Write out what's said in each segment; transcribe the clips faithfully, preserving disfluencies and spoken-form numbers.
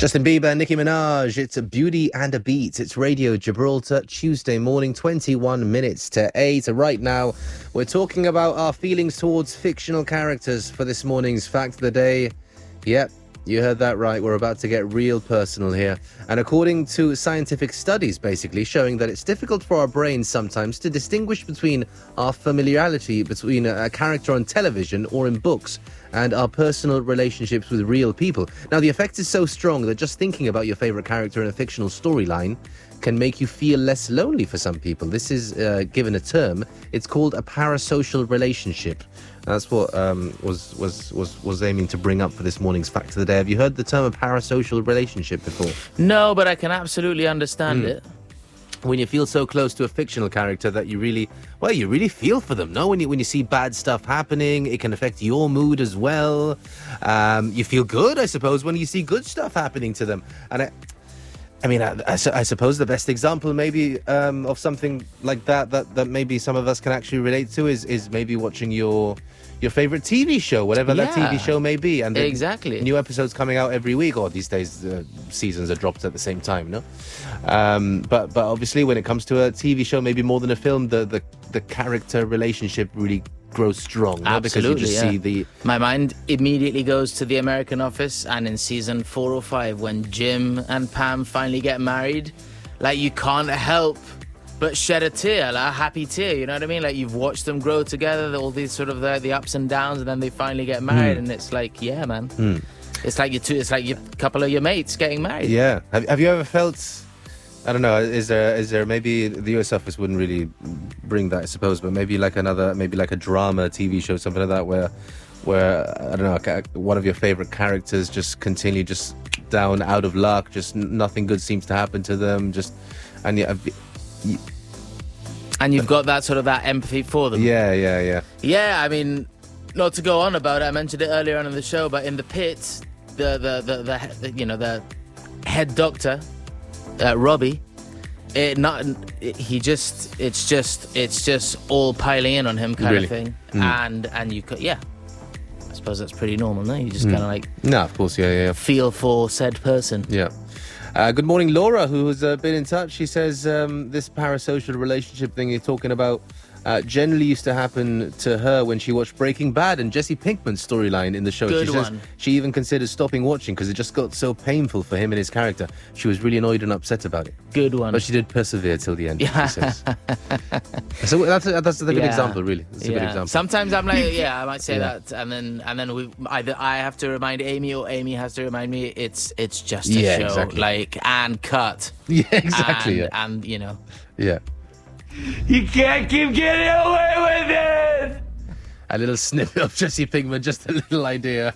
Justin Bieber, Nicki Minaj, it's a beauty and a beat. It's Radio Gibraltar, Tuesday morning, twenty-one minutes to eight. Right now, we're talking about our feelings towards fictional characters for this morning's Fact of the Day. Yep, you heard that right. We're about to get real personal here. And according to scientific studies, basically, showing that it's difficult for our brains sometimes to distinguish between our familiarity between a character on television or in books and our personal relationships with real people. Now, the effect is so strong that just thinking about your favorite character in a fictional storyline can make you feel less lonely for some people. This is uh, given a term. It's called a parasocial relationship. That's what um, was, was, was, was aiming to bring up for this morning's Fact of the Day. Have you heard the term a parasocial relationship before? No, but I can absolutely understand mm. it. When you feel so close to a fictional character that you really, well, you really feel for them, no? When you when you see bad stuff happening, it can affect your mood as well. Um, you feel good, I suppose, when you see good stuff happening to them. And I, I mean, I, I, I suppose the best example maybe um, of something like that, that that maybe some of us can actually relate to is is maybe watching your your favorite T V show, whatever yeah, that T V show may be. And exactly. New episodes coming out every week, or these days uh, seasons are dropped at the same time, no? Um, but but obviously when it comes to a T V show, maybe more than a film, the, the, the character relationship really grows strong. No? Absolutely, because you just yeah. see the... My mind immediately goes to The American Office, and in season four or five, when Jim and Pam finally get married, like, you can't help but shed a tear, like a happy tear, you know what I mean? Like, you've watched them grow together, all these sort of the, the ups and downs, and then they finally get married, mm. and it's like, yeah, man. Mm. It's like you two, it's like a couple of your mates getting married. Yeah. Have, have you ever felt... I don't know, is there, is there maybe the U S office wouldn't really bring that, I suppose, but maybe like another, maybe like a drama T V show, something like that, where, where I don't know, one of your favorite characters just continue just down, out of luck, just nothing good seems to happen to them, just, and yeah, you, and you've got that sort of that empathy for them. Yeah, yeah, yeah. Yeah, I mean, not to go on about it, I mentioned it earlier on in the show, but in the pit, the, the, the, the, the you know, the head doctor, Uh, Robbie, it not it, he just it's just it's just all piling in on him kind really? of thing, mm. and and you could yeah, I suppose that's pretty normal. No, you just mm. kind of like no, of course, yeah, yeah, yeah. feel for said person. Yeah. Uh, good morning, Laura, who has uh, been in touch. She says um, this parasocial relationship thing you're talking about uh, generally used to happen to her when she watched Breaking Bad and Jesse Pinkman's storyline in the show. Good she says one. She even considered stopping watching because it just got so painful for him and his character. She was really annoyed and upset about it. Good one. But she did persevere till the end, yeah. She says. So that's a, that's a good yeah. example, really. That's a yeah. good example. Sometimes I'm like, yeah, I might say yeah. that, and then and then we either I have to remind Amy or Amy has to remind me. It's it's just a yeah, show, exactly. like, and cut. Yeah, exactly. And, yeah. and you know. Yeah. You can't keep getting away with it! A little snippet of Jesse Pinkman, just a little idea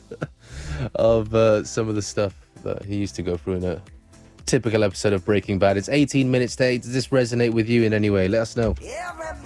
of uh, some of the stuff that he used to go through in a typical episode of Breaking Bad. It's eighteen minutes to eight. Does this resonate with you in any way? Let us know.